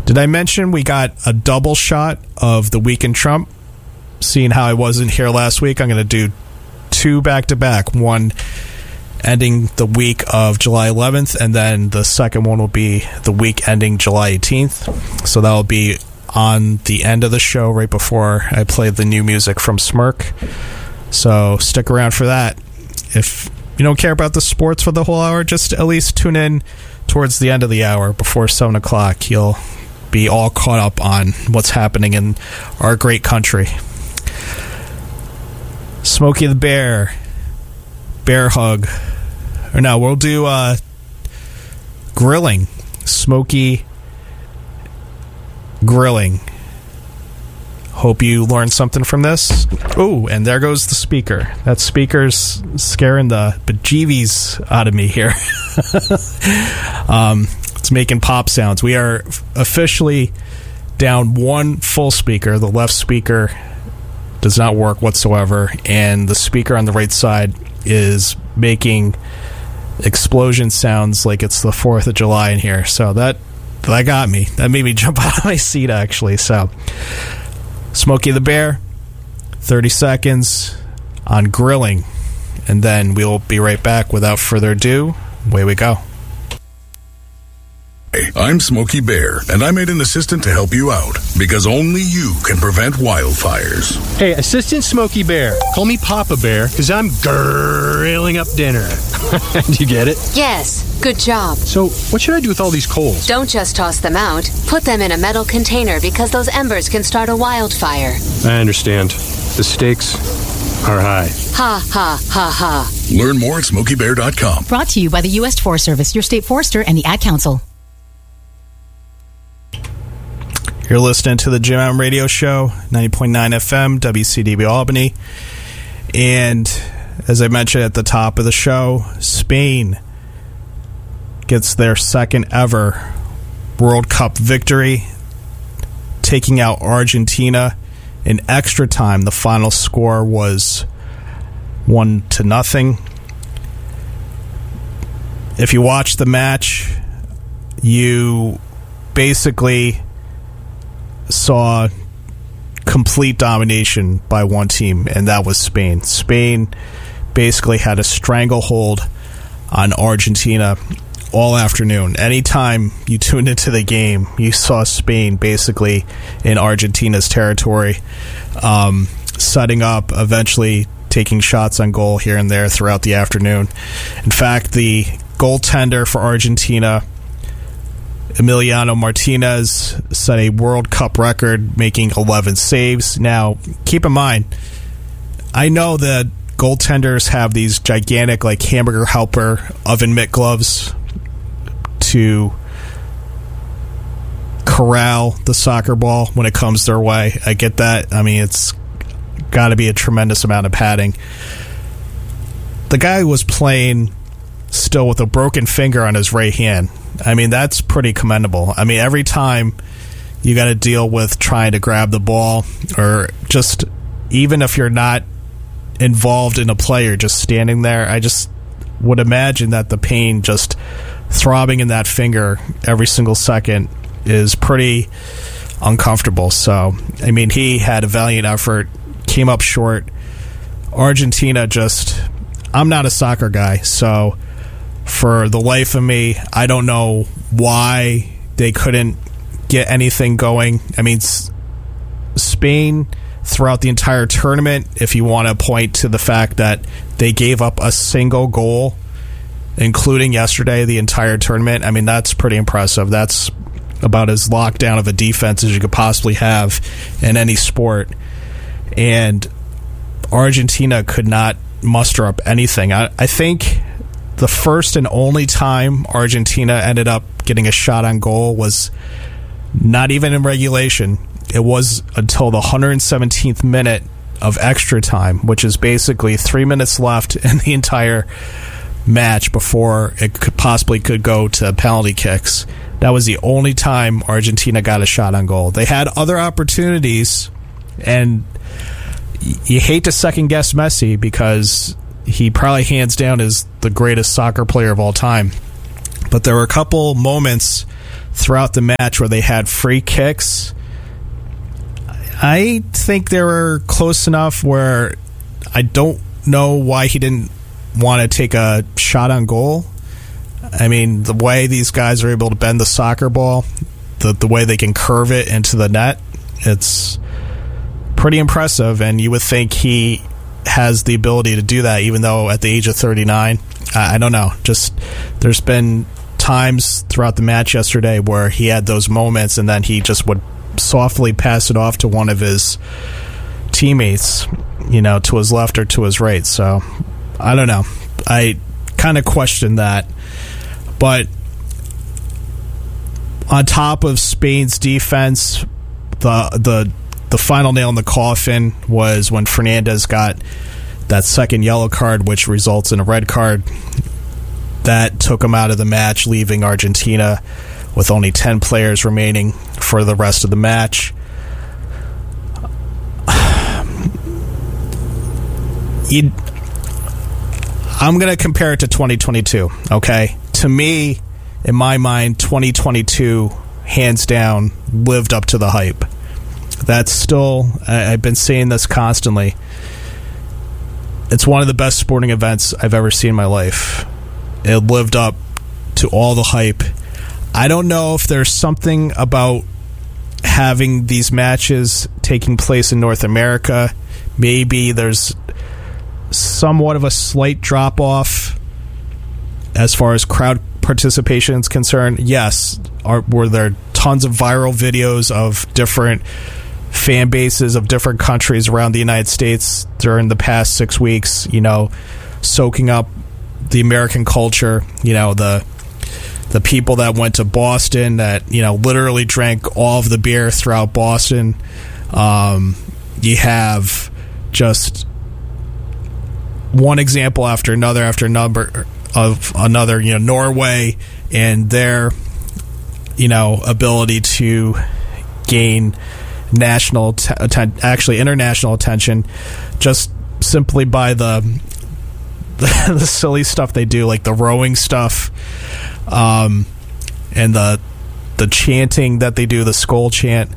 Did I mention we got a double shot of the Week in Trump? Seeing how I wasn't here last week, I'm going to do 2 back-to-back. One ending the week of July 11th, and then the second one will be the week ending July 18th. So that will be on the end of the show right before I play the new music from Smirk. So stick around for that. If you don't care about the sports for the whole hour, just at least tune in towards the end of the hour before 7 o'clock. You'll be all caught up on what's happening in our great country. Smokey the Bear, Bear Hug. Or no, we'll do grilling. Smokey grilling. Hope you learned something from this. Oh, and there goes the speaker. That speaker's scaring the bejeebies out of me here. It's making pop sounds. We are officially down one full speaker. The left speaker does not work whatsoever, and the speaker on the right side is making explosion sounds like it's the 4th of July in here. So that got me. That made me jump out of my seat, actually. So Smokey the Bear, 30 seconds on grilling, and then we'll be right back. Without further ado, away we go. I'm Smokey Bear, and I made an assistant to help you out, because only you can prevent wildfires. Hey, Assistant Smokey Bear. Call me Papa Bear, because I'm grilling up dinner. Do you get it? Yes, good job. So, what should I do with all these coals? Don't just toss them out. Put them in a metal container, because those embers can start a wildfire. I understand. The stakes are high. Ha, ha, ha, ha. Learn more at SmokeyBear.com. Brought to you by the U.S. Forest Service, your state forester, and the Ad Council. You're listening to the Jim Allen Radio Show, 90.9 FM, WCDB Albany. And as I mentioned at the top of the show, Spain gets their second ever World Cup victory, taking out Argentina in extra time. The final score was 1-0. If you watch the match, you basically saw complete domination by one team, and that was Spain. Spain basically had a stranglehold on Argentina all afternoon. Anytime you tuned into the game, you saw Spain basically in Argentina's territory, setting up, eventually taking shots on goal here and there throughout the afternoon. In fact, the goaltender for Argentina, Emiliano Martinez, set a World Cup record, making 11 saves. Now, keep in mind, I know that goaltenders have these gigantic, like, hamburger helper oven mitt gloves to corral the soccer ball when it comes their way. I get that. I mean, it's got to be a tremendous amount of padding. The guy was playing still with a broken finger on his right hand. I mean, that's pretty commendable. I mean, every time you got to deal with trying to grab the ball, or just even if you're not involved in a play, you're just standing there, I just would imagine that the pain just throbbing in that finger every single second is pretty uncomfortable. So, I mean, he had a valiant effort, came up short. Argentina just, I'm not a soccer guy, so for the life of me, I don't know why they couldn't get anything going. I mean, Spain, throughout the entire tournament, if you want to point to the fact that they gave up a single goal, including yesterday, the entire tournament, I mean, that's pretty impressive. That's about as locked down of a defense as you could possibly have in any sport. And Argentina could not muster up anything. I think the first and only time Argentina ended up getting a shot on goal was not even in regulation. It was until the 117th minute of extra time, which is basically 3 minutes left in the entire match before it could go to penalty kicks. That was the only time Argentina got a shot on goal. They had other opportunities, and you hate to second-guess Messi because he probably hands down is the greatest soccer player of all time. But there were a couple moments throughout the match where they had free kicks. I think they were close enough where I don't know why he didn't want to take a shot on goal. I mean, the way these guys are able to bend the soccer ball, the way they can curve it into the net, it's pretty impressive, and you would think he has the ability to do that, even though at the age of 39. I don't know. Just there's been times throughout the match yesterday where he had those moments, and then he just would softly pass it off to one of his teammates, to his left or to his right. So I don't know. I kind of question that. But on top of Spain's defense, the final nail in the coffin was when Fernandez got that second yellow card, which results in a red card. That took him out of the match, leaving Argentina with only 10 players remaining for the rest of the match. I'm going to compare it to 2022, okay? To me, in my mind, 2022, hands down, lived up to the hype. That's still, I've been saying this constantly, it's one of the best sporting events I've ever seen in my life. It lived up to all the hype. I don't know if there's something about having these matches taking place in North America. Maybe there's somewhat of a slight drop-off as far as crowd participation is concerned. Yes, were there tons of viral videos of different fan bases of different countries around the United States during the past 6 weeks, soaking up the American culture, the people that went to Boston that, literally drank all of the beer throughout Boston. You have just one example after another of another, Norway and their, ability to gain international attention just simply by the silly stuff they do, like the rowing stuff, and the chanting that they do, the Skol chant.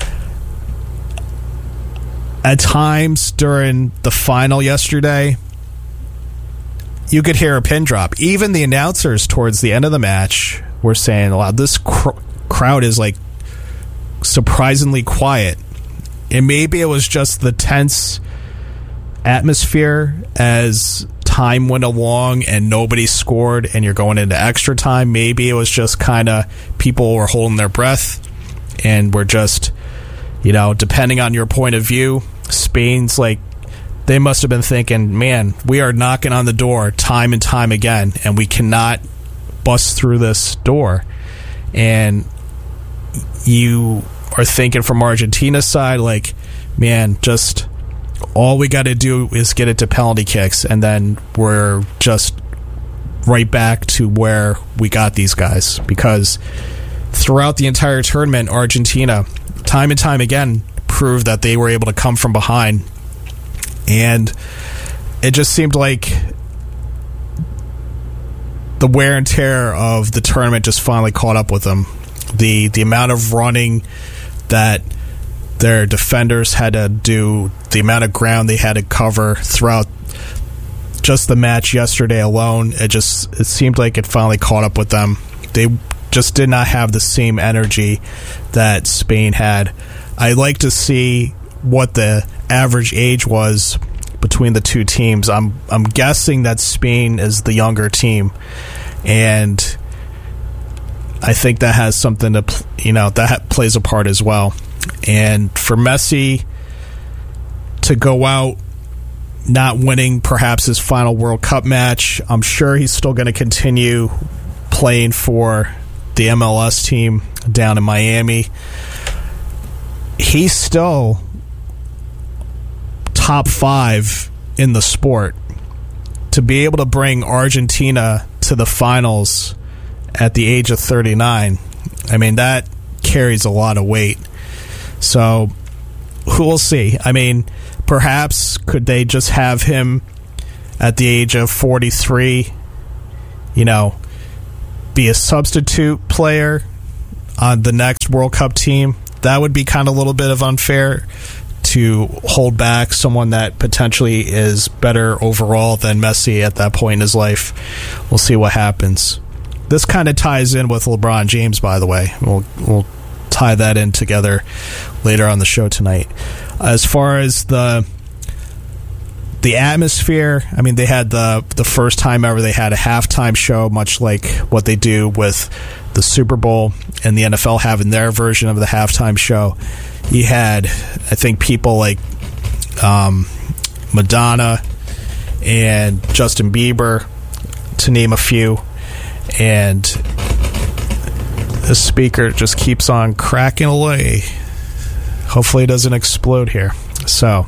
At times during the final yesterday, you could hear a pin drop. Even the announcers towards the end of the match were saying, wow, this crowd is like surprisingly quiet. And maybe it was just the tense atmosphere as time went along and nobody scored and you're going into extra time. Maybe it was just kind of people were holding their breath and were just, depending on your point of view, Spain's like, they must have been thinking, man, we are knocking on the door time and time again, and we cannot bust through this door. And you are thinking from Argentina's side, like, man, just all we got to do is get it to penalty kicks, and then we're just right back to where we got these guys. Because throughout the entire tournament, Argentina, time and time again, proved that they were able to come from behind. And it just seemed like the wear and tear of the tournament just finally caught up with them. The amount of running that their defenders had to do, the amount of ground they had to cover throughout just the match yesterday alone, it seemed like it finally caught up with them. They just did not have the same energy that Spain had. I'd like to see what the average age was between the two teams. I'm guessing that Spain is the younger team, and I think that has something to that plays a part as well. And for Messi to go out not winning perhaps his final World Cup match, I'm sure he's still going to continue playing for the MLS team down in Miami. He's still top 5 in the sport. To be able to bring Argentina to the finals at the age of 39, I mean, that carries a lot of weight. So who will see? I mean, perhaps could they just have him at the age of 43, be a substitute player on the next World Cup team, that would be kind of a little bit of unfair to hold back someone that potentially is better overall than Messi at that point in his life. We'll see what happens. This kind of ties in with LeBron James, by the way. We'll tie that in together later on the show tonight. As far as the atmosphere, I mean, they had the first time ever they had a halftime show, much like what they do with the Super Bowl and the NFL having their version of the halftime show. You had, I think, people like Madonna and Justin Bieber, to name a few, and the speaker just keeps on cracking away. Hopefully it doesn't explode here. So,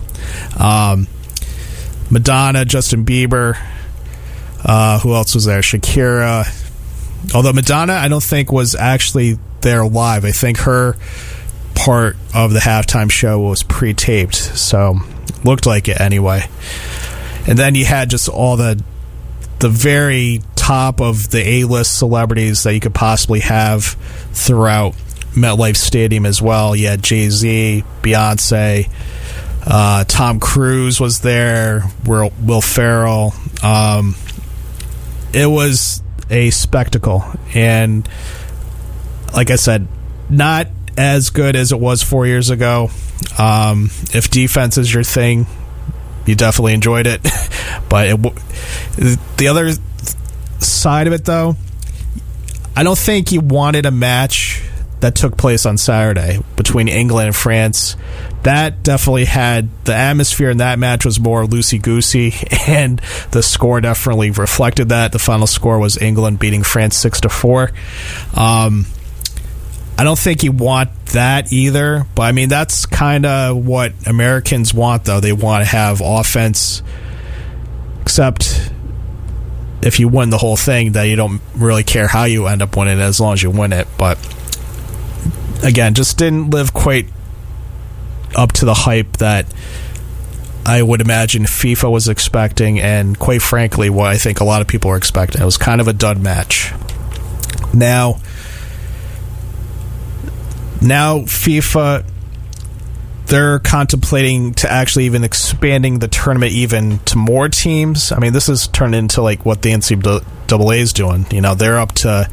Madonna, Justin Bieber, who else was there? Shakira. Although Madonna, I don't think was actually there live. I think her part of the halftime show was pre-taped, so looked like it anyway. And then you had just all the very top of the A-list celebrities that you could possibly have throughout MetLife Stadium as well. You had Jay-Z, Beyonce, Tom Cruise was there, Will Ferrell. It was a spectacle, and like I said, not as good as it was 4 years ago. If defense is your thing, you definitely enjoyed it. But the other side of it, though, I don't think you wanted a match that took place on Saturday between England and France. That definitely had the atmosphere in that match was more loosey-goosey, and the score definitely reflected that. The final score was England beating France 6-4. I don't think you want that either, but I mean, that's kind of what Americans want, though. They want to have offense, except if you win the whole thing, that you don't really care how you end up winning it as long as you win it. But again, just didn't live quite up to the hype that I would imagine FIFA was expecting, and quite frankly, what I think a lot of people were expecting. It was kind of a dud match. Now FIFA, they're contemplating to actually even expanding the tournament even to more teams. I mean, this has turned into like what the NCAA is doing. You know, they're up to,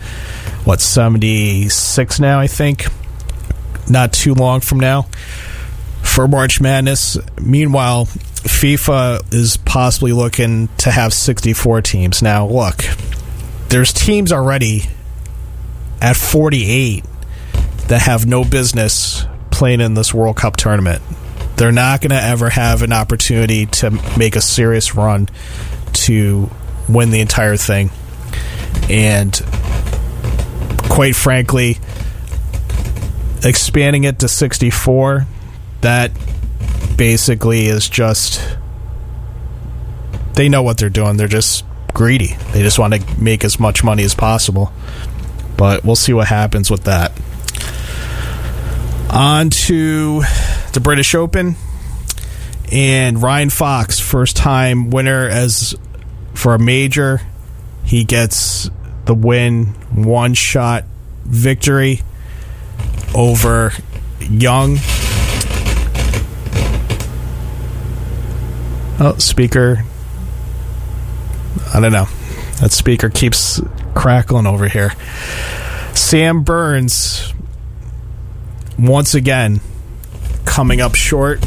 76 now, I think. Not too long from now for March Madness. Meanwhile, FIFA is possibly looking to have 64 teams. Now, look, there's teams already at 48 that have no business playing in this World Cup tournament. They're not going to ever have an opportunity to make a serious run to win the entire thing. And quite frankly, expanding it to 64, that basically is just, they know what they're doing. They're just greedy. They just want to make as much money as possible. But we'll see what happens with that. On to the British Open, and Ryan Fox, first time winner for a major. He gets the win, one-shot victory over Young. Oh, speaker. I don't know. That speaker keeps crackling over here. Sam Burns, once again, coming up short.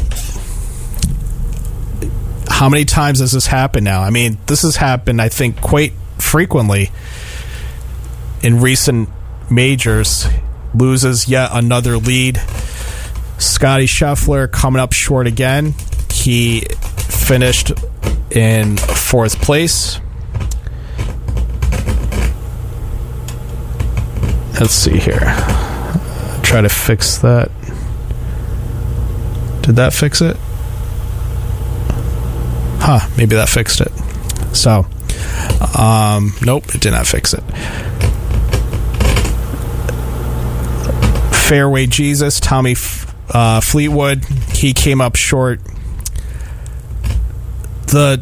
How many times has this happened now? I mean, this has happened, I think, quite frequently in recent majors. Loses yet another lead. Scottie Scheffler coming up short again. He finished in 4th place. Let's see here. Try to fix that. Did that fix it? Maybe that fixed it. So, nope, it did not fix it. Fairway Jesus, Tommy Fleetwood, he came up short. The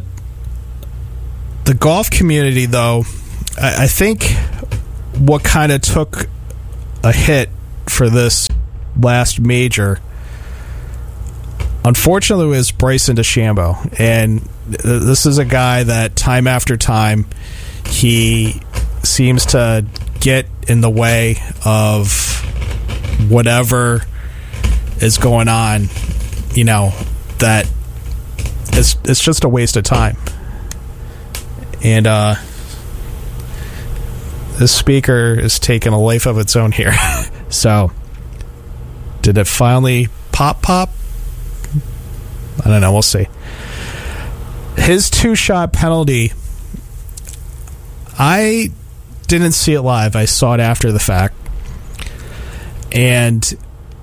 golf community, though, I think what kind of took a hit for this last major, unfortunately, was Bryson DeChambeau. And this is a guy that time after time, he seems to get in the way of whatever is going on, you know, that it's just a waste of time. And this speaker is taking a life of its own here. So, did it finally pop? I don't know. We'll see. His 2-shot penalty, I didn't see it live. I saw it after the fact. And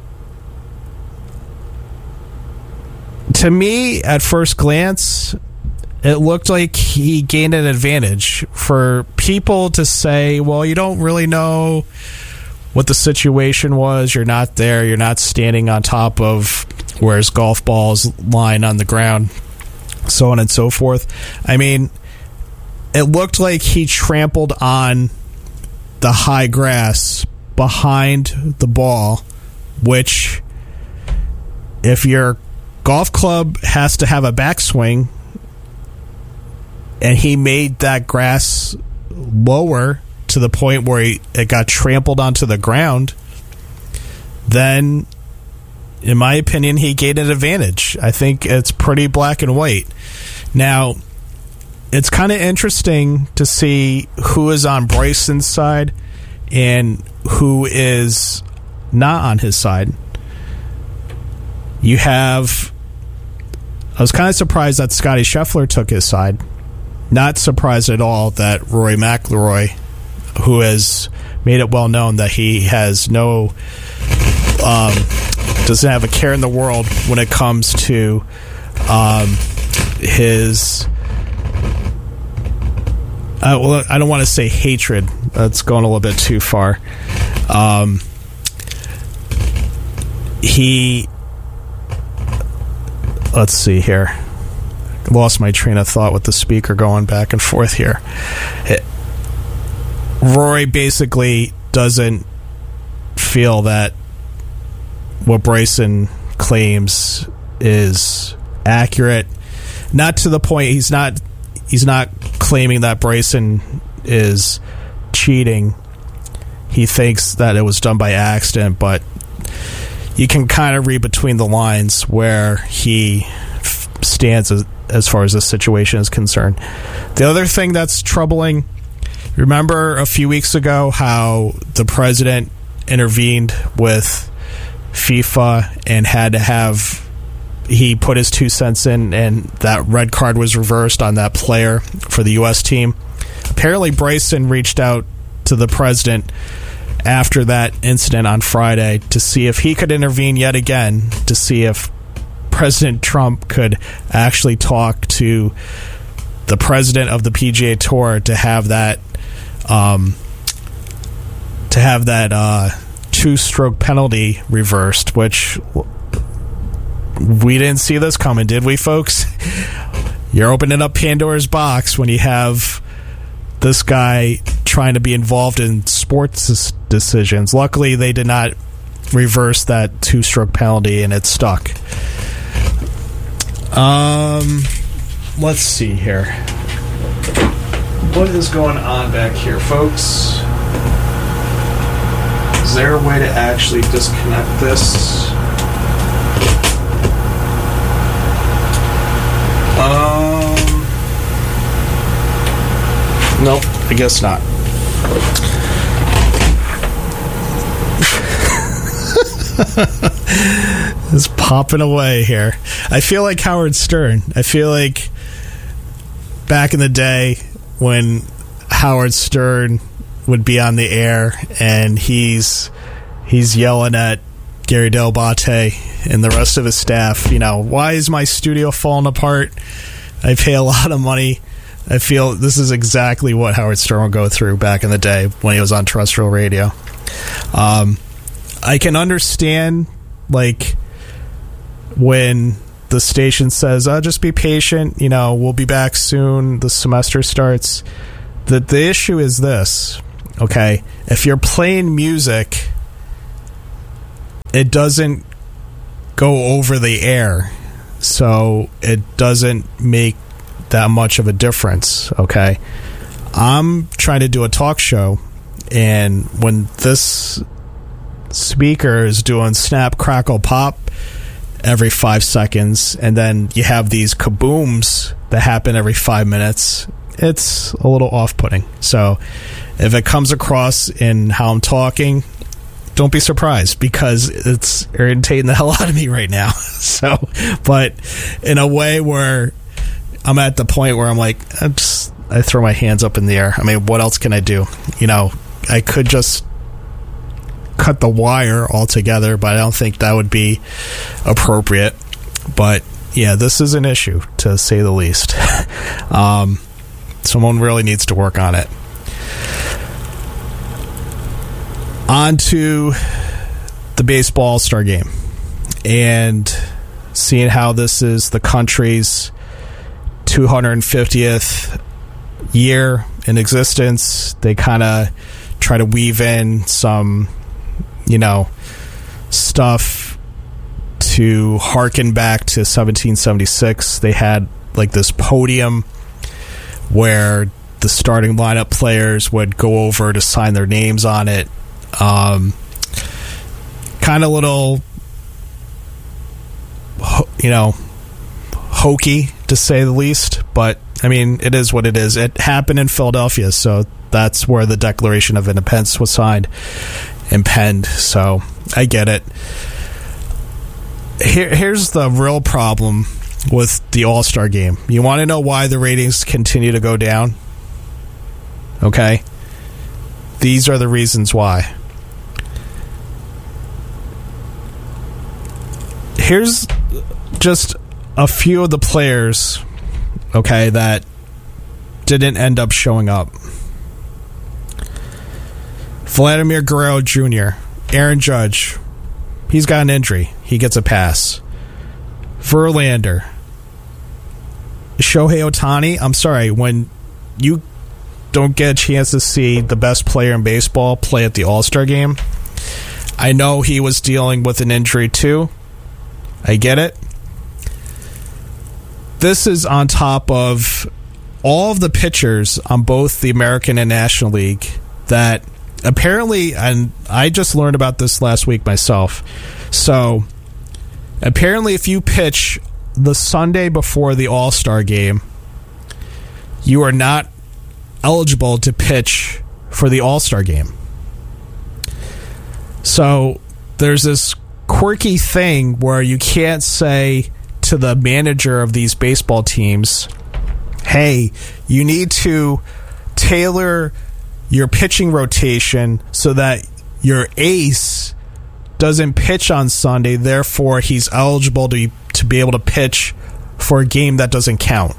to me, at first glance, it looked like he gained an advantage. For people to say, well, you don't really know what the situation was. You're not there. You're not standing on top of where his golf ball's lying on the ground, so on and so forth. I mean, it looked like he trampled on the high grass behind the ball, which, if your golf club has to have a backswing and he made that grass lower to the point where it got trampled onto the ground, then, in my opinion, he gained an advantage. I think it's pretty black and white. Now, it's kind of interesting to see who is on Bryson's side and who is not on his side. You have... I was kind of surprised that Scottie Scheffler took his side. Not surprised at all that Rory McIlroy, who has made it well known that he has no... doesn't have a care in the world when it comes to his... well, I don't want to say hatred. That's going a little bit too far. Let's see here. Lost my train of thought with the speaker going back and forth here. Rory basically doesn't feel that what Bryson claims is accurate. Not to the point, he's not claiming that Bryson is cheating. He thinks that it was done by accident, but you can kind of read between the lines where he stands as far as this situation is concerned. The other thing that's troubling, remember a few weeks ago how the president intervened with FIFA and had to have... He put his 2 cents in, and that red card was reversed on that player for the U.S. team. Apparently, Bryson reached out to the president after that incident on Friday to see if he could intervene yet again, to see if President Trump could actually talk to the president of the PGA Tour to have that 2-stroke penalty reversed, which... We didn't see this coming, did we, folks? You're opening up Pandora's box when you have this guy trying to be involved in sports decisions. Luckily, they did not reverse that 2-stroke penalty, and it stuck. Let's see here. What is going on back here, folks? Is there a way to actually disconnect this? Nope, I guess not. It's popping away here. I feel like Howard Stern. I feel like back in the day when Howard Stern would be on the air and he's yelling at Gary Del Bate and the rest of his staff, you know, why is my studio falling apart? I pay a lot of money. I feel this is exactly what Howard Stern would go through back in the day when he was on terrestrial radio. I can understand, like, when the station says, "Oh, just be patient, you know, we'll be back soon, the semester starts." The issue is this, okay? If you're playing music it doesn't go over the air, so it doesn't make that much of a difference, okay? I'm trying to do a talk show, and when this speaker is doing snap, crackle, pop every 5 seconds, and then you have these kabooms that happen every 5 minutes, it's a little off-putting. So if it comes across in how I'm talking, don't be surprised, because it's irritating the hell out of me right now. So, but in a way where I'm at the point where I'm like, I throw my hands up in the air. I mean, what else can I do? You know, I could just cut the wire altogether, but I don't think that would be appropriate. But yeah, this is an issue, to say the least. Someone really needs to work on it. On to the baseball All-Star game, and seeing how this is the country's 250th year in existence. They kind of try to weave in some, stuff to harken back to 1776. They had like this podium where the starting lineup players would go over to sign their names on it. Kind of little, hokey, to say the least, but I mean, it is what it is. It happened in Philadelphia, so that's where the Declaration of Independence was signed and penned, so I get it. Here's the real problem with the All-Star game. You want to know why the ratings continue to go down? Okay? These are the reasons why. Here's just a few of the players, okay, that didn't end up showing up. Vladimir Guerrero Jr., Aaron Judge, he's got an injury. He gets a pass. Verlander. Shohei Ohtani, I'm sorry, when you don't get a chance to see the best player in baseball play at the All-Star game, I know he was dealing with an injury too. I get it. This is on top of all of the pitchers on both the American and National League that apparently, and I just learned about this last week myself, so apparently if you pitch the Sunday before the All-Star game, you are not eligible to pitch for the All-Star game. So there's this quirky thing where you can't say to the manager of these baseball teams, hey, you need to tailor your pitching rotation so that your ace doesn't pitch on Sunday, therefore he's eligible to be able to pitch for a game that doesn't count.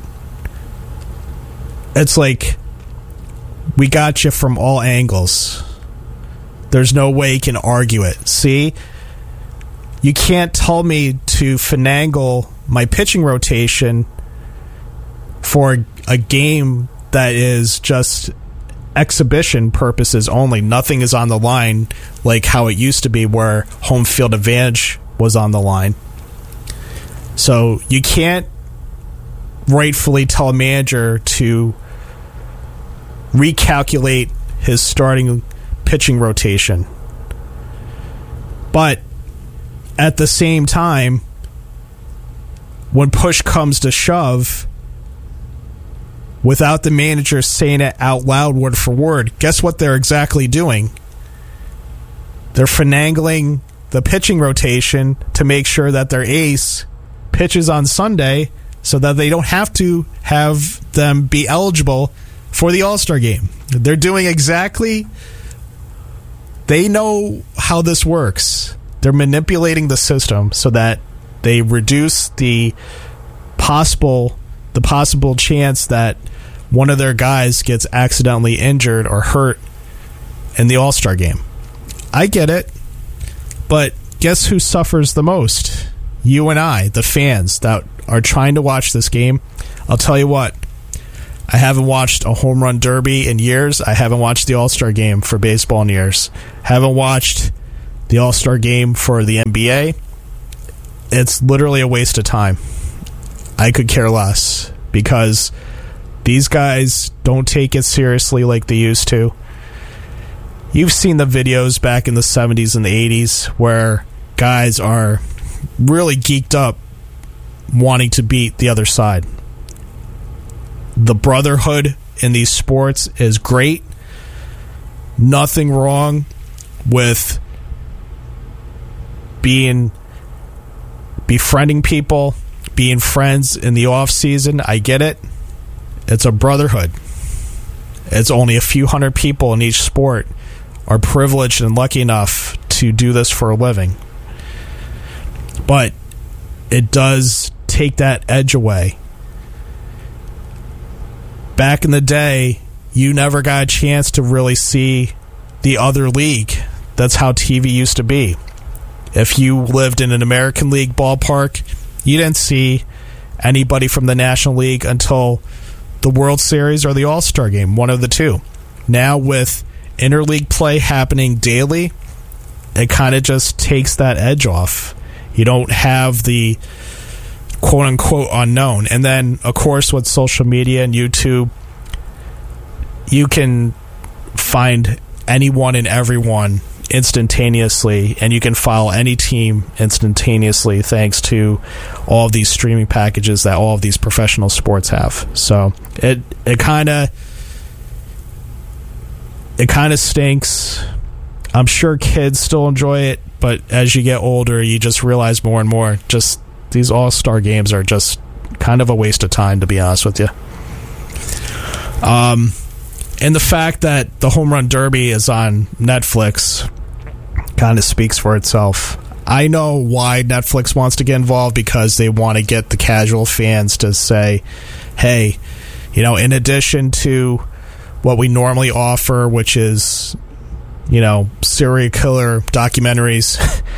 It's like, we got you from all angles. There's no way you can argue it. See? You can't tell me to finagle my pitching rotation for a game that is just exhibition purposes only. Nothing is on the line like how it used to be where home field advantage was on the line. So you can't rightfully tell a manager to recalculate his starting pitching rotation. But at the same time, when push comes to shove, without the manager saying it out loud word for word, guess what they're exactly doing? They're finagling the pitching rotation to make sure that their ace pitches on Sunday so that they don't have to have them be eligible for the All-Star game. They're doing exactly... They know how this works. They're manipulating the system so that they reduce the possible chance that one of their guys gets accidentally injured or hurt in the All-Star game. I get it, but guess who suffers the most? You and I, the fans that are trying to watch this game. I'll tell you what, I haven't watched a home run derby in years. I haven't watched the All-Star game for baseball in years. Haven't watched the All-Star game for the NBA, it's literally a waste of time. I could care less because these guys don't take it seriously like they used to. You've seen the videos back in the 70s and the 80s where guys are really geeked up wanting to beat the other side. The brotherhood in these sports is great. Nothing wrong with befriending people, being friends in the off season. I get it. It's a brotherhood. It's only a few hundred people in each sport are privileged and lucky enough to do this for a living. But it does take that edge away. Back in the day, you never got a chance to really see the other league. That's how TV used to be. If you lived in an American League ballpark, you didn't see anybody from the National League until the World Series or the All-Star Game, one of the two. Now with interleague play happening daily, it kind of just takes that edge off. You don't have the quote-unquote unknown. And then, of course, with social media and YouTube, you can find anyone and everyone instantaneously, and you can follow any team instantaneously thanks to all of these streaming packages that all of these professional sports have. So it kind of stinks. I'm sure kids still enjoy it, but as you get older, you just realize more and more just these all-star games are just kind of a waste of time, to be honest with you. And the fact that the Home Run Derby is on Netflix kind of speaks for itself. I know why Netflix wants to get involved, because they want to get the casual fans to say, hey, you know, in addition to what we normally offer, which is, you know, serial killer documentaries,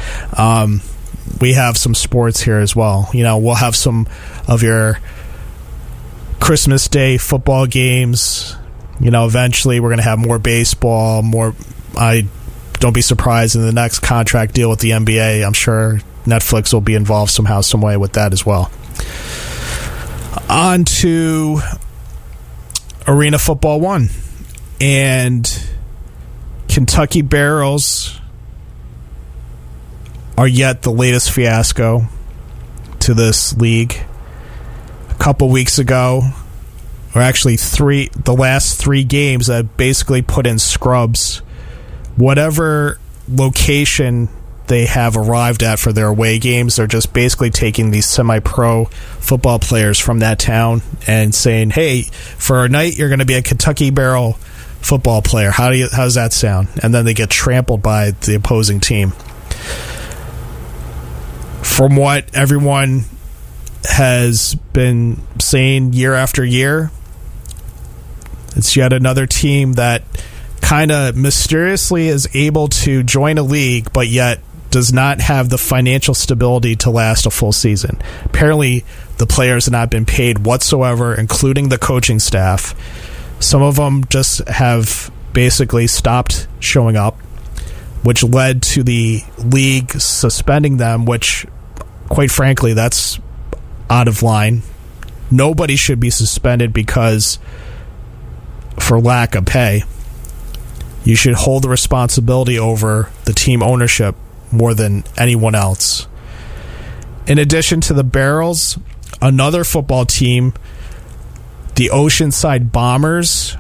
we have some sports here as well. You know, we'll have some of your Christmas Day football games. You know, eventually we're going to have more baseball, more. Don't be surprised in the next contract deal with the NBA. I'm sure Netflix will be involved somehow, some way with that as well. On to Arena Football 1. And Kentucky Barrels are yet the latest fiasco to this league. A couple weeks ago, or actually the last 3 games that basically put in scrubs whatever location they have arrived at for their away games. They're just basically taking these semi-pro football players from that town and saying, hey, for a night you're going to be a Kentucky Barrel football player. How does that sound? And then they get trampled by the opposing team. From what everyone has been saying year after year, it's yet another team that kind of mysteriously is able to join a league, but yet does not have the financial stability to last a full season. Apparently, the players have not been paid whatsoever, including the coaching staff. Some of them just have basically stopped showing up, which led to the league suspending them, which, quite frankly, that's out of line. Nobody should be suspended for lack of pay. You should hold the responsibility over the team ownership more than anyone else. In addition to the Barrels, another football team, the Oceanside Bombers,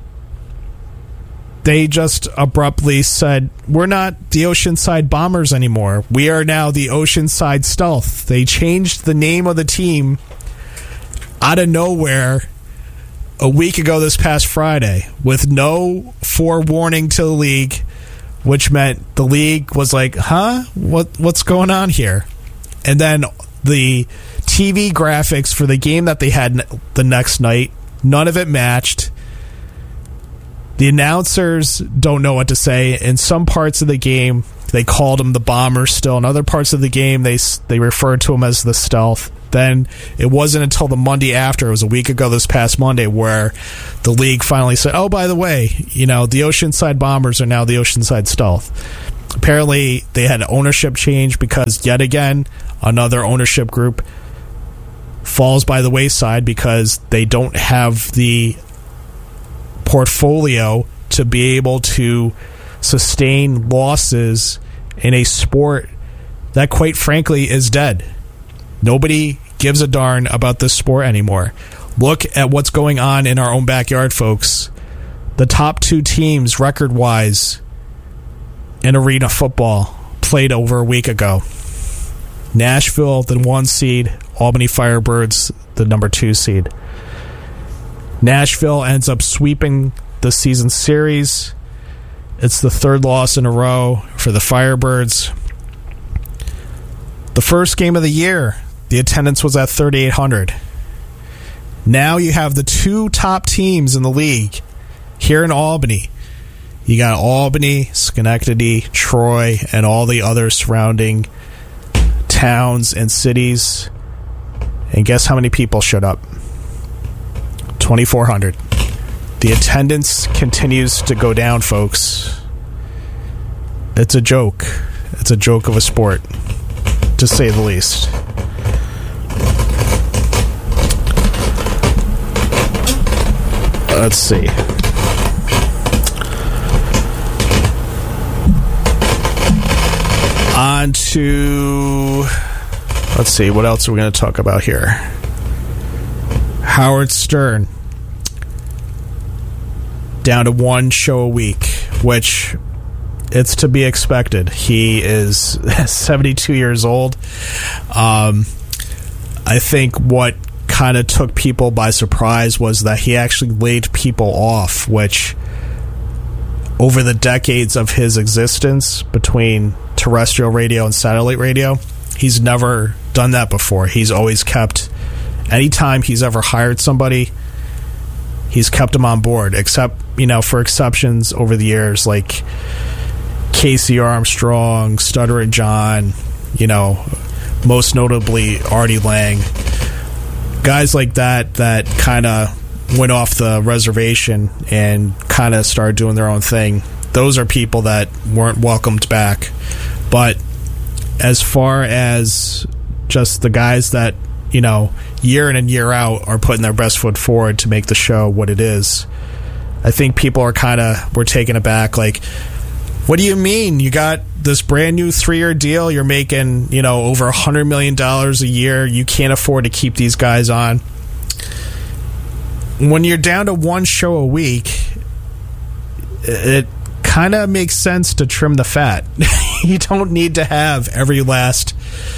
they just abruptly said, we're not the Oceanside Bombers anymore. We are now the Oceanside Stealth. They changed the name of the team out of nowhere a week ago this past Friday with no forewarning to the league, which meant the league was like, what's going on here? And then the TV graphics for the game that they had the next night, none of it matched. The announcers don't know what to say. In some parts of the game, they called them the Bombers still. In other parts of the game, they referred to them as the Stealth. Then it wasn't until the Monday after, it was a week ago this past Monday, where the league finally said, oh, by the way, you know, the Oceanside Bombers are now the Oceanside Stealth. Apparently, they had an ownership change because, yet again, another ownership group falls by the wayside because they don't have the portfolio to be able to sustain losses in a sport that, quite frankly, is dead. Nobody gives a darn about this sport anymore. Look at what's going on in our own backyard, folks. The top 2 teams, record-wise, in arena football played over a week ago. Nashville, the 1 seed, Albany Firebirds, the number 2 seed. Nashville ends up sweeping the season series. It's the 3rd loss in a row for the Firebirds. The first game of the year, the attendance was at 3,800. Now you have the 2 top teams in the league here in Albany. You got Albany, Schenectady, Troy, and all the other surrounding towns and cities. And guess how many people showed up? 2,400. The attendance continues to go down, folks. It's a joke. It's a joke of a sport, to say the least. Let's see. On to... Let's see, what else are we going to talk about here? Howard Stern. Down to 1 show a week, which it's to be expected. He is 72 years old. I think what kind of took people by surprise was that he actually laid people off, which over the decades of his existence between terrestrial radio and satellite radio, he's never done that before. He's always kept, anytime he's ever hired somebody, he's kept them on board, except, for exceptions over the years, like Casey Armstrong, Stuttering John, most notably Artie Lang. Guys like that kind of went off the reservation and kind of started doing their own thing. Those are people that weren't welcomed back. But as far as just the guys that, year in and year out are putting their best foot forward to make the show what it is, I think people are we're taken aback. Like, what do you mean? You got this brand new 3-year deal. You're making, over $100 million a year. You can't afford to keep these guys on. When you're down to 1 show a week, it kind of makes sense to trim the fat. You don't need to have every last,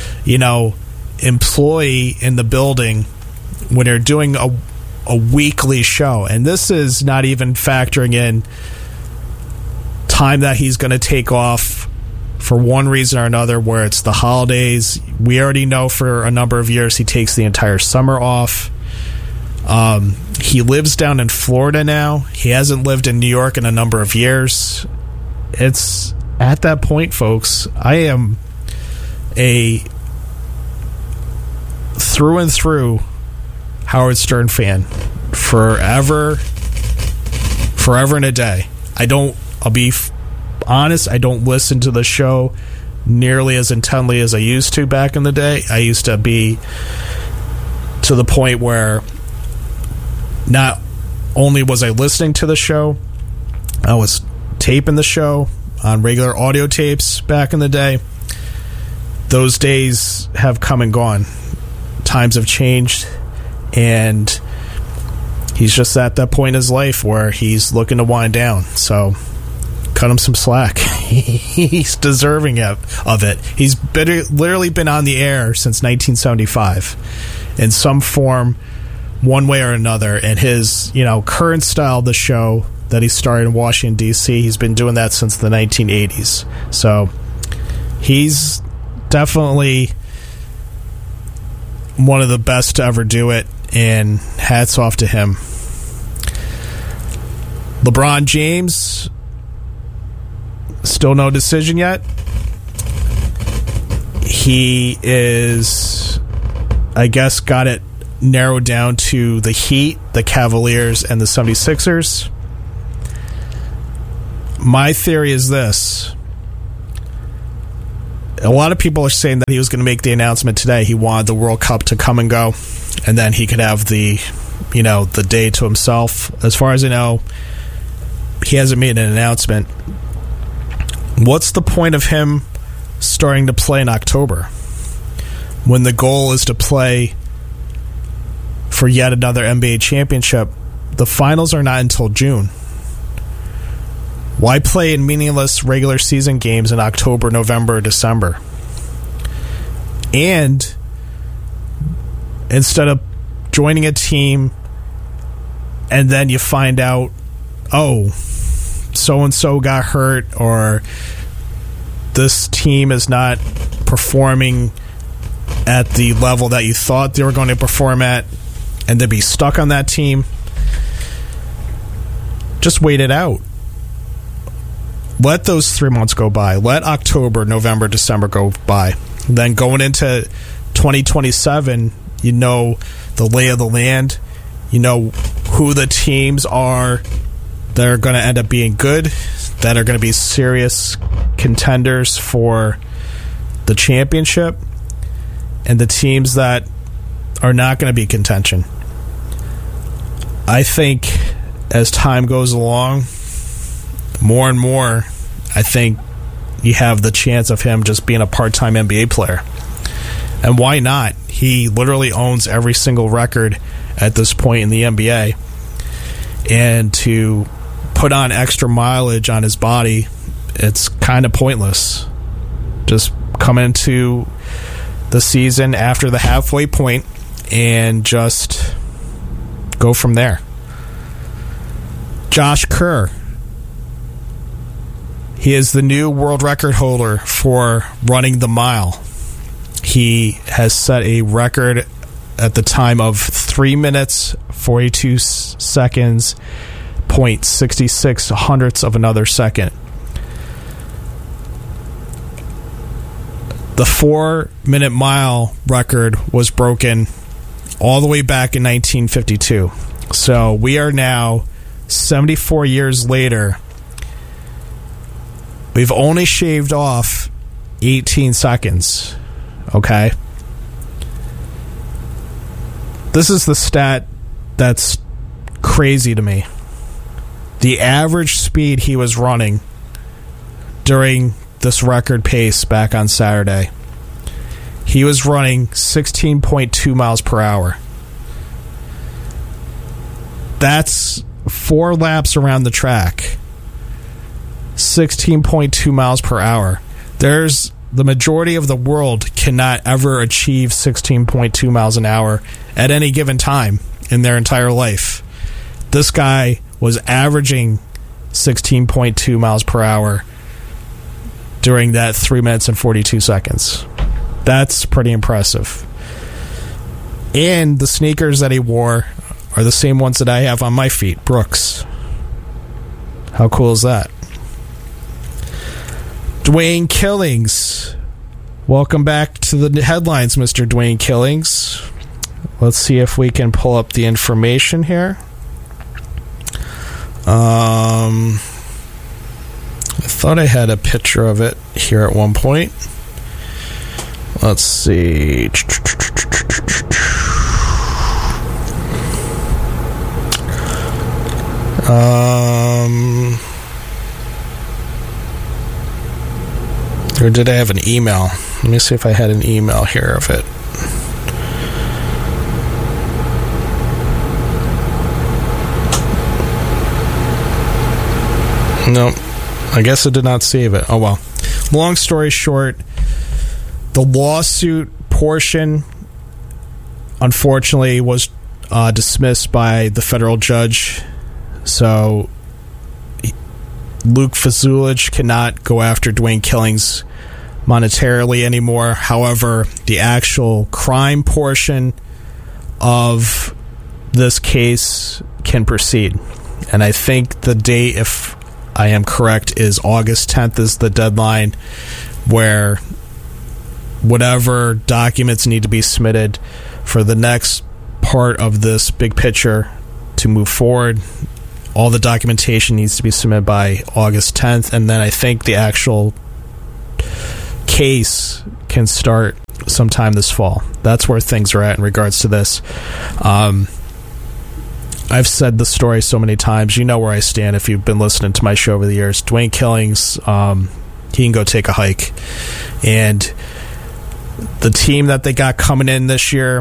employee in the building when you're doing a weekly show. And this is not even factoring in time that he's going to take off for one reason or another, where it's the holidays. We already know for a number of years he takes the entire summer off. He lives down in Florida now. He hasn't lived in New York in a number of years. It's at that point, folks, I am a through and through Howard Stern fan. Forever and a day. I'll be honest, I don't listen to the show nearly as intently as I used to back in the day. I used to be to the point where not only was I listening to the show, I was taping the show on regular audio tapes back in the day. Those days have come and gone. Times have changed, and he's just at that point in his life where he's looking to wind down. So cut him some slack. He's deserving of it. He's literally been on the air since 1975 in some form, one way or another. And his current style of the show that he started in Washington, D.C., he's been doing that since the 1980s. So he's definitely one of the best to ever do it, and hats off to him. LeBron James, still no decision yet. He is, I guess, got it narrowed down to the Heat, the Cavaliers, and the 76ers. My theory is this. a lot of people are saying that he was going to make the announcement today. He wanted the World Cup to come and go, and then he could have the day to himself. As far as I know, he hasn't made an announcement. What's the point of him starting to play in October when the goal is to play for yet another NBA championship? The finals are not until June. Why play in meaningless regular season games in October, November, December? And instead of joining a team and then you find out, oh, so-and-so got hurt, or this team is not performing at the level that you thought they were going to perform at, and then be stuck on that team, just wait it out. Let those 3 months go by. Let October, November, December go by. Then going into 2027, you know the lay of the land. You know who the teams are that are going to end up being good, that are going to be serious contenders for the championship, and the teams that are not going to be contention. I think as time goes along, more and more, I think you have the chance of him just being a part-time NBA player. And why not? He literally owns every single record at this point in the NBA. And to put on extra mileage on his body, it's kind of pointless. Just come into the season after the halfway point and just go from there. Josh Kerr. He is the new world record holder for running the mile. He has set a record at the time of 3 minutes, 42 seconds, 0.66 hundredths of another second. The 4-minute mile record was broken all the way back in 1952. So we are now 74 years later. We've only shaved off 18 seconds, okay? This is the stat that's crazy to me. The average speed he was running during this record pace back on Saturday, he was running 16.2 miles per hour. That's 4 laps around the track. 16.2 miles per hour. There's the majority of the world cannot ever achieve 16.2 miles an hour at any given time in their entire life. This guy was averaging 16.2 miles per hour during that 3 minutes and 42 seconds. That's pretty impressive. And the sneakers that he wore are the same ones that I have on my feet, Brooks. How cool is that? Dwayne Killings. Welcome back to the headlines, Mr. Dwayne Killings. Let's see if we can pull up the information here. I thought I had a picture of it here at one point. Let's see. Or did I have an email? Let me see if I had an email here of it. Nope. I guess I did not save it. Oh, well. Long story short, the lawsuit portion, unfortunately, was dismissed by the federal judge. So Luke Fazulich cannot go after Dwayne Killings monetarily anymore. However, the actual crime portion of this case can proceed. And I think the date, if I am correct, is August 10th is the deadline where whatever documents need to be submitted for the next part of this big picture to move forward. All the documentation needs to be submitted by August 10th, and then I think the actual case can start sometime this fall. That's where things are at in regards to this. I've said the story so many times. You know where I stand if you've been listening to my show over the years. Dwayne Killings, he can go take a hike. And the team that they got coming in this year,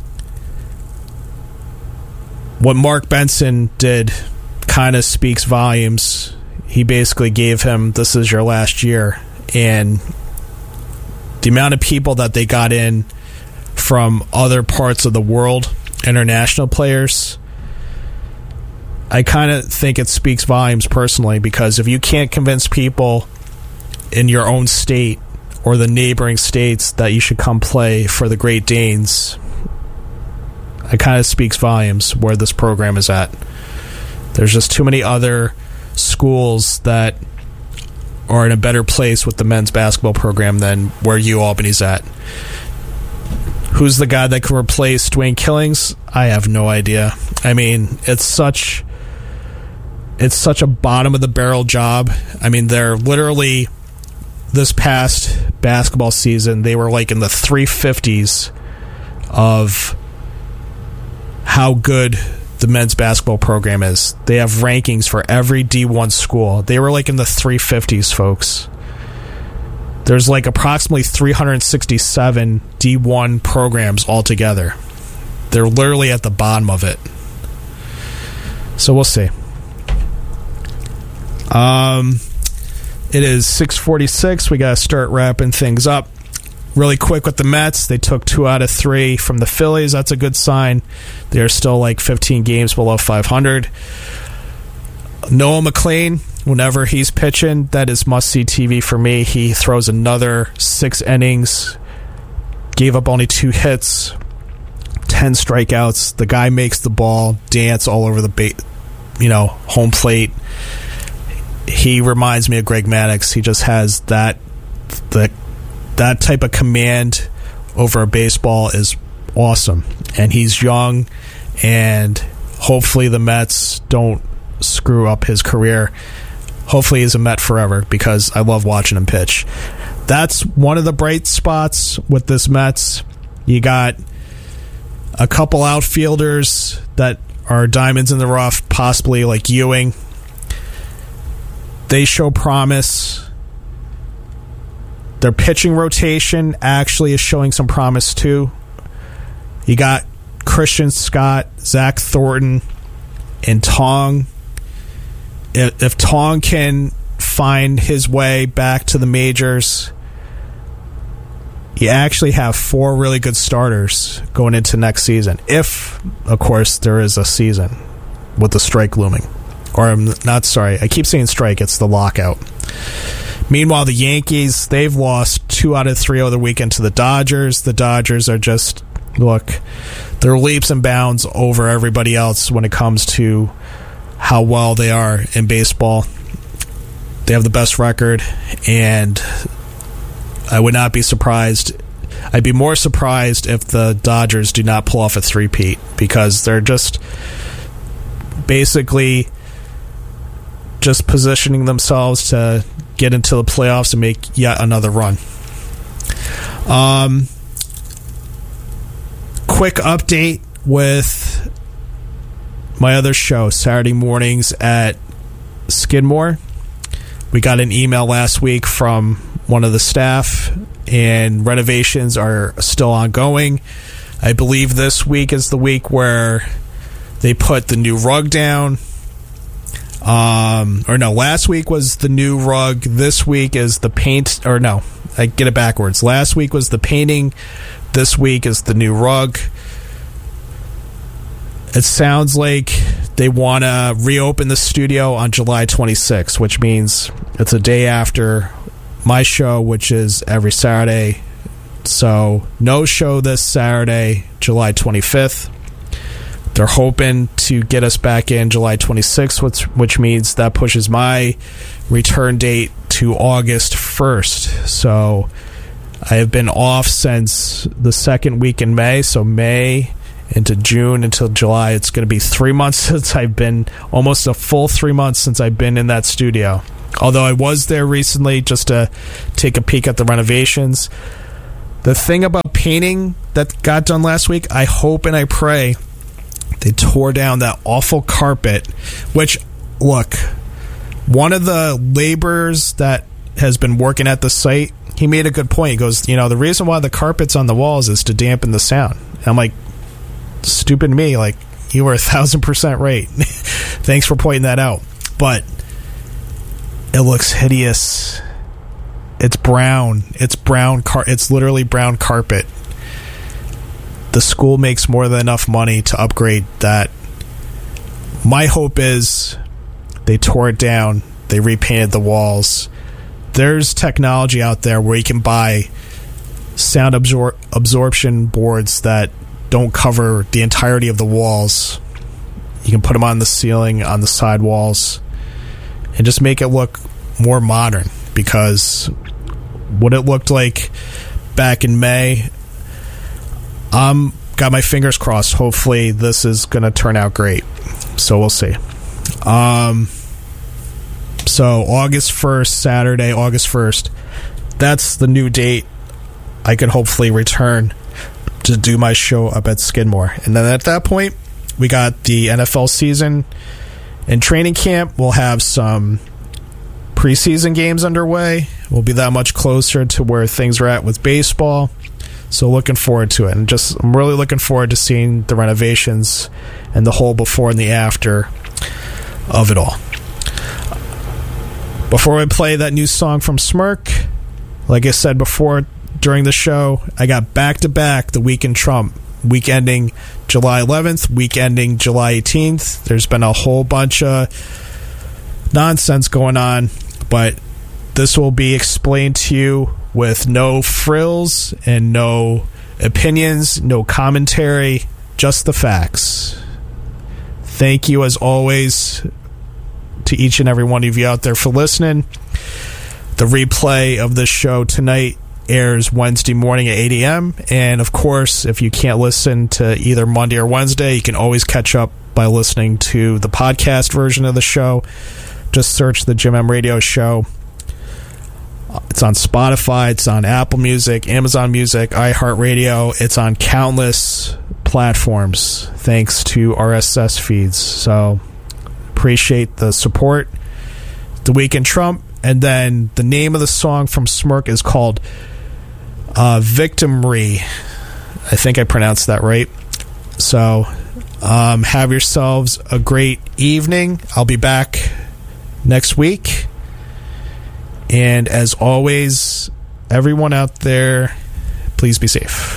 what Mark Benson did kind of speaks volumes. He basically gave him, this is your last year. And the amount of people that they got in from other parts of the world, international players, I kind of think it speaks volumes personally, because if you can't convince people in your own state or the neighboring states that you should come play for the Great Danes, it kind of speaks volumes where this program is at. There's just too many other schools that are in a better place with the men's basketball program than where UAlbany's at. Who's the guy that can replace Dwayne Killings? I have no idea. I mean, it's such a bottom of the barrel job. I mean, they're literally, this past basketball season, they were like in the 350s of how good the men's basketball program is. They have rankings for every D1 school. They were like in the 350s, folks. There's like approximately 367 D1 programs altogether. They're literally at the bottom of it. So we'll see. It is 6:46. We got to start wrapping things up. Really quick with the Mets, they took 2 out of 3 from the Phillies. That's a good sign. They're still like 15 games below 500. Noah McLean, whenever he's pitching, that is must-see TV for me. He throws another 6 innings, gave up only 2 hits, 10 strikeouts. The guy makes the ball dance all over the home plate. He reminds me of Greg Maddux. He just has that type of command over a baseball is awesome. And he's young, and hopefully the Mets don't screw up his career. Hopefully he's a Met forever, because I love watching him pitch. That's one of the bright spots with this Mets. You got a couple outfielders that are diamonds in the rough, possibly like Ewing. They show promise. Their pitching rotation actually is showing some promise too. You got Christian Scott, Zach Thornton, and Tong. If Tong can find his way back to the majors, you actually have 4 really good starters going into next season. If, of course, there is a season with the strike looming. Or I'm not sorry, I keep saying strike, it's the lockout. Meanwhile, the Yankees, they've lost 2 out of 3 over the weekend to the Dodgers. The Dodgers are just, look, they're leaps and bounds over everybody else when it comes to how well they are in baseball. They have the best record, and I would not be surprised. I'd be more surprised if the Dodgers do not pull off a three-peat, because they're just basically just positioning themselves to get into the playoffs and make yet another run. Quick update with my other show, Saturday mornings at Skidmore. We got an email last week from one of the staff, and renovations are still ongoing. I believe this week is the week where they put the new rug down. Last week was the new rug. This week is the paint. Or no, I get it backwards. Last week was the painting. This week is the new rug. It sounds like they want to reopen the studio on July 26th, which means it's a day after my show, which is every Saturday. So no show this Saturday, July 25th. They're hoping to get us back in July 26th, which means that pushes my return date to August 1st. So I have been off since the second week in May. So May into June until July. It's going to be 3 months since I've been, almost a full 3 months since I've been in that studio. Although I was there recently just to take a peek at the renovations. The thing about painting that got done last week, I hope and I pray they tore down that awful carpet, which, look, one of the laborers that has been working at the site, he made a good point. He goes, the reason why the carpet's on the walls is to dampen the sound. And I'm like, stupid me, like, you were 1,000% right. Thanks for pointing that out. But it looks hideous. It's brown. It's literally brown carpet. The school makes more than enough money to upgrade that. My hope is they tore it down. They repainted the walls. There's technology out there where you can buy sound absorption boards that don't cover the entirety of the walls. You can put them on the ceiling, on the side walls, and just make it look more modern, because what it looked like back in May, got my fingers crossed. Hopefully this is going to turn out great. So we'll see. So August 1st, Saturday, August 1st, that's the new date. I can hopefully return to do my show up at Skidmore. And then at that point, we got the NFL season and training camp. We'll have some preseason games underway. We'll be that much closer to where things are at with baseball. So looking forward to it. And I'm really looking forward to seeing the renovations and the whole before and the after of it all. Before we play that new song from Smirk, like I said before during the show, I got back-to-back the Week in Trump, week ending July 11th, week ending July 18th. There's been a whole bunch of nonsense going on, but this will be explained to you with no frills and no opinions, no commentary, just the facts. Thank you, as always, to each and every one of you out there for listening. The replay of this show tonight airs Wednesday morning at 8 a.m. And, of course, if you can't listen to either Monday or Wednesday, you can always catch up by listening to the podcast version of the show. Just search the Jim M Radio Show. It's on Spotify, it's on Apple Music, Amazon Music, iHeartRadio. It's on countless platforms thanks to RSS feeds. So appreciate the support. The Week in Trump. And then the name of the song from Smirk is called Victimry. I think I pronounced that right. So have yourselves a great evening. I'll be back next week. And as always, everyone out there, please be safe.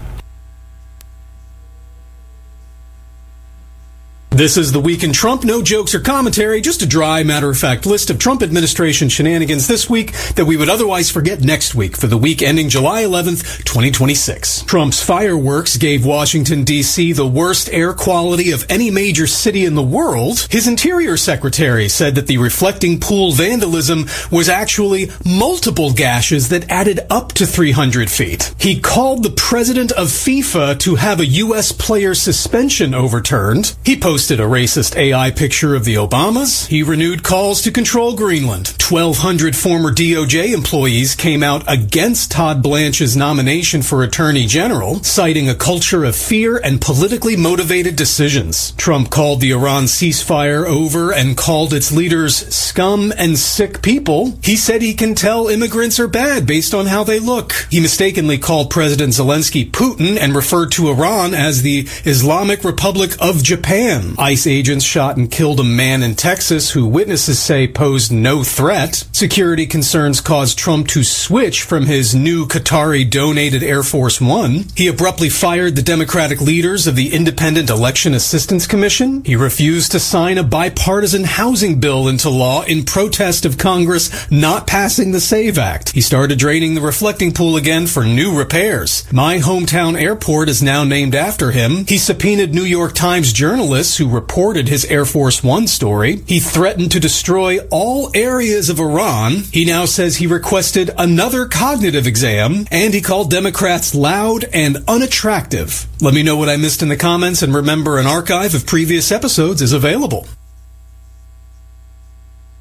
This is the Week in Trump. No jokes or commentary, just a dry, matter-of-fact list of Trump administration shenanigans this week that we would otherwise forget next week for the week ending July 11th, 2026. Trump's fireworks gave Washington, D.C. the worst air quality of any major city in the world. His Interior Secretary said that the reflecting pool vandalism was actually multiple gashes that added up to 300 feet. He called the president of FIFA to have a U.S. player suspension overturned. He posted a racist AI picture of the Obamas. He renewed calls to control Greenland. 1,200 former DOJ employees came out against Todd Blanche's nomination for Attorney General, citing a culture of fear and politically motivated decisions. Trump called the Iran ceasefire over and called its leaders scum and sick people. He said he can tell immigrants are bad based on how they look. He mistakenly called President Zelensky Putin and referred to Iran as the Islamic Republic of Japan. ICE agents shot and killed a man in Texas who witnesses say posed no threat. Security concerns caused Trump to switch from his new Qatari-donated Air Force One. He abruptly fired the Democratic leaders of the Independent Election Assistance Commission. He refused to sign a bipartisan housing bill into law in protest of Congress not passing the SAVE Act. He started draining the reflecting pool again for new repairs. My hometown airport is now named after him. He subpoenaed New York Times journalists who reported his Air Force One story. He threatened to destroy all areas of Iran. He now says he requested another cognitive exam, and he called Democrats loud and unattractive. Let me know what I missed in the comments, and remember, an archive of previous episodes is available.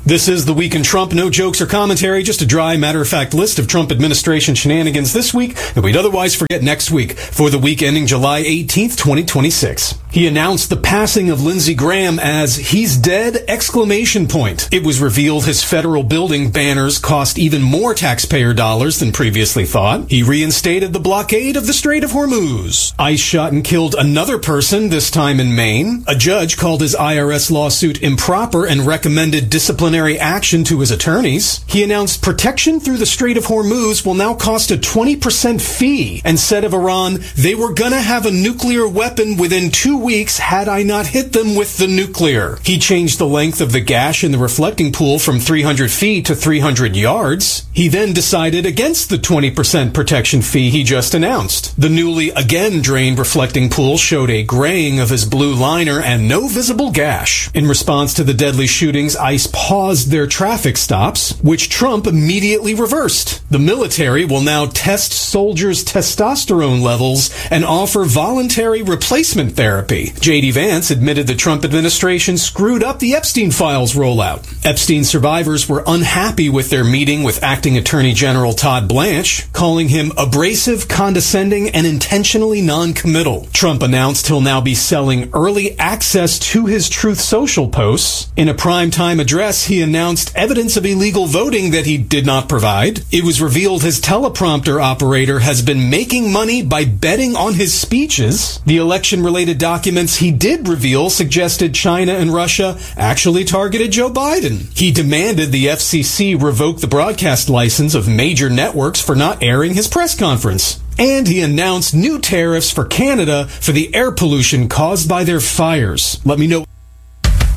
This is The Week in Trump. No jokes or commentary, just a dry, matter-of-fact list of Trump administration shenanigans this week that we'd otherwise forget next week for the week ending July 18th, 2026. He announced the passing of Lindsey Graham as "he's dead!" ! It was revealed his federal building banners cost even more taxpayer dollars than previously thought. He reinstated the blockade of the Strait of Hormuz. ICE shot and killed another person, this time in Maine. A judge called his IRS lawsuit improper and recommended disciplinary action to his attorneys. He announced protection through the Strait of Hormuz will now cost a 20% fee, and said of Iran, they were gonna have a nuclear weapon within 2 weeks had I not hit them with the nuclear. He changed the length of the gash in the reflecting pool from 300 feet to 300 yards. He then decided against the 20% protection fee he just announced. The newly again drained reflecting pool showed a graying of his blue liner and no visible gash. In response to the deadly shootings, ICE paused their traffic stops, which Trump immediately reversed. The military will now test soldiers' testosterone levels and offer voluntary replacement therapy. J.D. Vance admitted the Trump administration screwed up the Epstein files rollout. Epstein survivors were unhappy with their meeting with acting Attorney General Todd Blanche, calling him abrasive, condescending, and intentionally non-committal. Trump announced he'll now be selling early access to his Truth Social posts. In a primetime address, he announced evidence of illegal voting that he did not provide. It was revealed his teleprompter operator has been making money by betting on his speeches. The election-related documents he did reveal suggested China and Russia actually targeted Joe Biden. He demanded the FCC revoke the broadcast license of major networks for not airing his press conference. And he announced new tariffs for Canada for the air pollution caused by their fires. Let me know.